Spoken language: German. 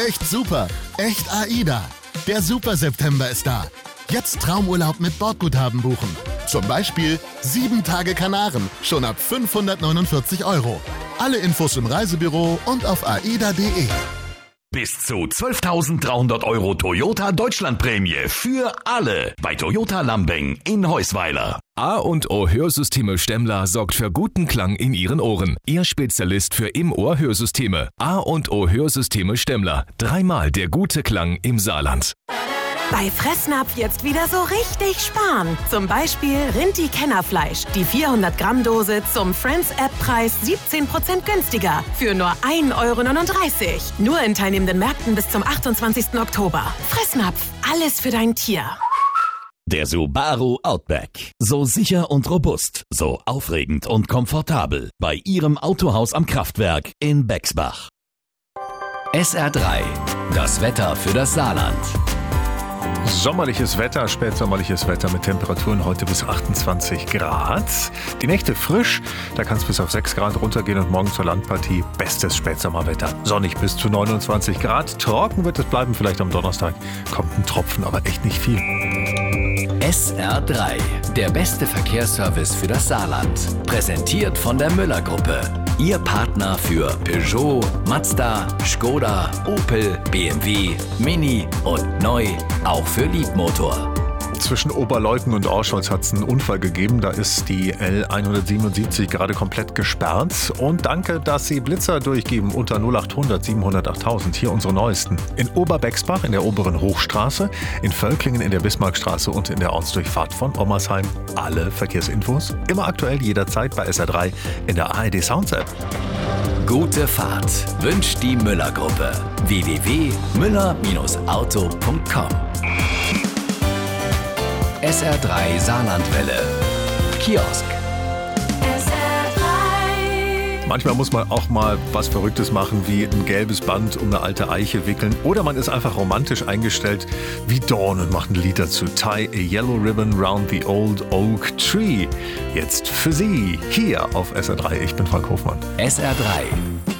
Echt super. Echt AIDA. Der Super September ist da. Jetzt Traumurlaub mit Bordguthaben buchen. Zum Beispiel 7 Tage Kanaren, schon ab 549 €. Alle Infos im Reisebüro und auf aida.de. Bis zu 12.300 € Toyota Deutschlandprämie für alle bei Toyota Lambing in Heusweiler. A&O Hörsysteme Stemmler sorgt für guten Klang in Ihren Ohren. Ihr Spezialist für Im-Ohr-Hörsysteme. A&O Hörsysteme Stemmler. 3-mal der gute Klang im Saarland. Bei Fressnapf jetzt wieder so richtig sparen. Zum Beispiel Rinti-Kennerfleisch. Die 400-Gramm-Dose zum Friends-App-Preis 17% günstiger. Für nur 1,39 €. Nur in teilnehmenden Märkten bis zum 28. Oktober. Fressnapf. Alles für dein Tier. Der Subaru Outback. So sicher und robust, so aufregend und komfortabel. Bei Ihrem Autohaus am Kraftwerk in Bexbach. SR3. Das Wetter für das Saarland. Sommerliches Wetter, spätsommerliches Wetter mit Temperaturen heute bis 28 Grad. Die Nächte frisch, da kann es bis auf 6 Grad runtergehen und morgen zur Landpartie bestes Spätsommerwetter. Sonnig bis zu 29 Grad, trocken wird es bleiben, vielleicht am Donnerstag kommt ein Tropfen, aber echt nicht viel. SR3, der beste Verkehrsservice für das Saarland. Präsentiert von der Müller-Gruppe. Ihr Partner für Peugeot, Mazda, Skoda, Opel, BMW, Mini und neu auch für Leapmotor. Zwischen Oberleuthen und Orscholz hat es einen Unfall gegeben. Da ist die L177 gerade komplett gesperrt. Und danke, dass Sie Blitzer durchgeben unter 0800 700 8000. Hier unsere neuesten. In Oberbexbach in der oberen Hochstraße, in Völklingen in der Bismarckstraße und in der Ortsdurchfahrt von Ommersheim. Alle Verkehrsinfos immer aktuell jederzeit bei SR3 in der ARD Sounds App. Gute Fahrt wünscht die Müller-Gruppe. www.müller-auto.com. SR3 Saarlandwelle. Kiosk. SR3. Manchmal muss man auch mal was Verrücktes machen, wie ein gelbes Band um eine alte Eiche wickeln. Oder man ist einfach romantisch eingestellt wie Dawn und macht ein Lied dazu. Tie a yellow ribbon round the old oak tree. Jetzt für Sie hier auf SR3. Ich bin Frank Hofmann. SR3.